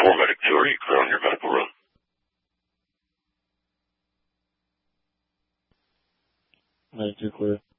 For Medic 2, are you clear on your medical room? Medic 2 clear.